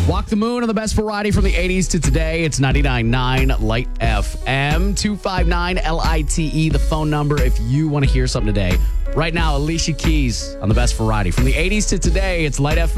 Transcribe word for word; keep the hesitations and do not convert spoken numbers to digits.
Walk the Moon on the best variety from the eighties to today. It's ninety-nine point nine Light F M. two five nine L I T E, the phone number if you want to hear something today. Right now, Alicia Keys on the best variety. From the eighties to today, it's Light F M.